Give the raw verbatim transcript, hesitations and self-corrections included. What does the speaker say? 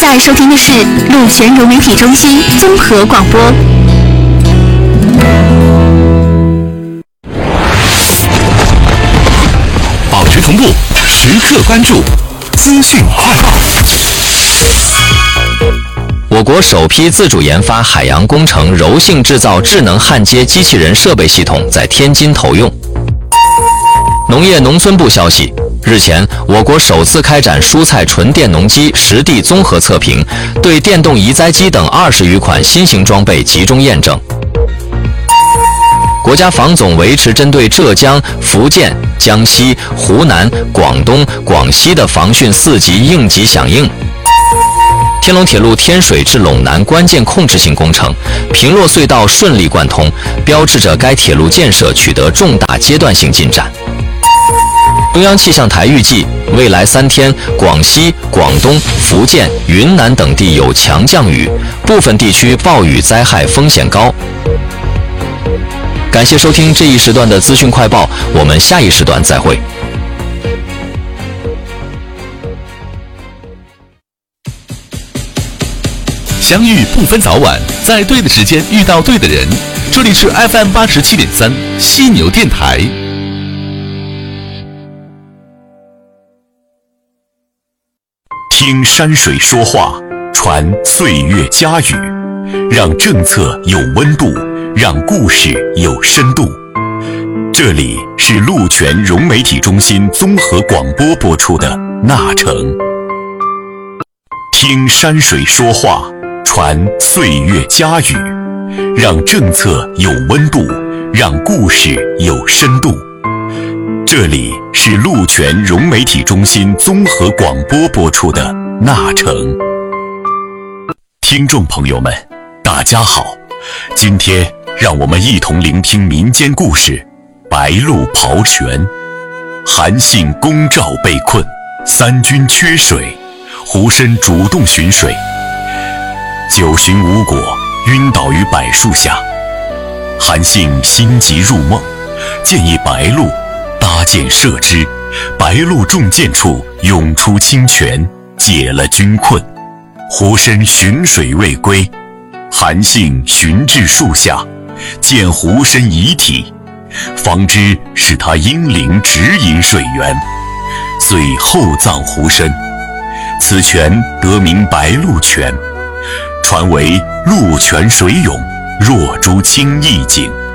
在收听的是鹿泉融媒体中心综合广播。 保持同步，时刻关注资讯快报。 我国首批自主研发海洋工程柔性制造智能焊接机器人设备系统在天津投用。农业农村部消息，日前，我国首次开展蔬菜纯电农机实地综合测评，对电动移栽机等二十余款新型装备集中验证。国家防总维持针对浙江、福建、江西、湖南、广东、广西的防汛四级应急响应。天龙铁路天水至陇南关键控制性工程，平洛隧道顺利贯通，标志着该铁路建设取得重大阶段性进展。中央气象台预计，未来三天，广西、广东、福建、云南等地有强降雨，部分地区暴雨灾害风险高。感谢收听这一时段的资讯快报，我们下一时段再会。 相遇不分早晚，在对的时间遇到对的人。这里是 F M 八十七点三犀牛电台。听山水说话，传岁月佳语，让政策有温度，让故事有深度。这里是鹿泉融媒体中心综合广播播出的《那城》。听山水说话，传岁月佳语，让政策有温度，让故事有深度。这里是鹿泉融媒体中心综合广播播出的《那城》。听众朋友们，大家好，今天让我们一同聆听民间故事《白鹿刨泉》。韩信攻赵被困，三军缺水，胡申主动寻水，九寻无果，晕倒于柏树下。韩信心急入梦，建议白鹿搭箭射之，白鹿中箭处涌出清泉，解了军困。胡申寻水未归，韩信寻至树下，见胡申遗体，方知是他英灵指引水源，遂厚葬胡申。此泉得名白鹿泉，传为鹿泉水涌，若诸清意境。